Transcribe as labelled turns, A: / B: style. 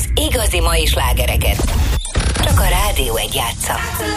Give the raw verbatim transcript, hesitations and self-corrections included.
A: igazi mai slágereket. Csak a Rádió egy játsza.